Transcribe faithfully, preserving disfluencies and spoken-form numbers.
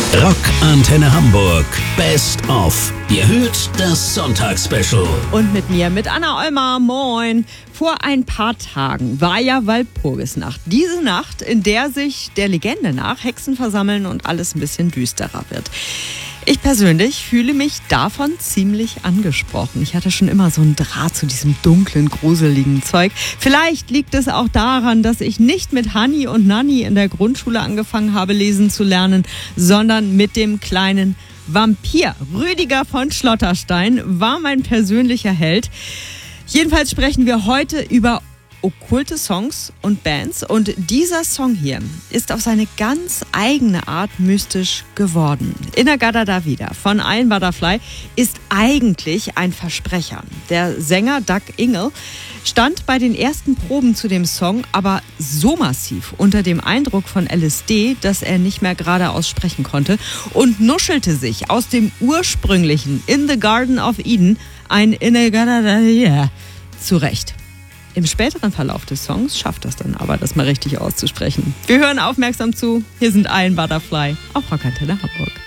Rock Antenne Hamburg Best of. Ihr hört das Sonntagsspecial. Und mit mir, mit Anna Olmer, moin. Vor ein paar Tagen war ja Walpurgisnacht. Diese Nacht, in der sich der Legende nach Hexen versammeln und alles ein bisschen düsterer wird. Ich persönlich fühle mich davon ziemlich angesprochen. Ich hatte schon immer so einen Draht zu diesem dunklen, gruseligen Zeug. Vielleicht liegt es auch daran, dass ich nicht mit Hanni und Nanni in der Grundschule angefangen habe, lesen zu lernen, sondern mit dem kleinen Vampir. Rüdiger von Schlotterstein war mein persönlicher Held. Jedenfalls sprechen wir heute über okkulte Songs und Bands, und dieser Song hier ist auf seine ganz eigene Art mystisch geworden. In-A-Gadda-Da Vida von Iron Butterfly ist eigentlich ein Versprecher. Der Sänger Doug Ingle stand bei den ersten Proben zu dem Song aber so massiv unter dem Eindruck von L S D, dass er nicht mehr gerade aussprechen konnte und nuschelte sich aus dem ursprünglichen In the Garden of Eden ein In-A-Gadda-Da Vida zurecht. Im späteren Verlauf des Songs schafft das dann aber, das mal richtig auszusprechen. Wir hören aufmerksam zu. Hier sind Iron Butterfly auf Rock Antenne Hamburg.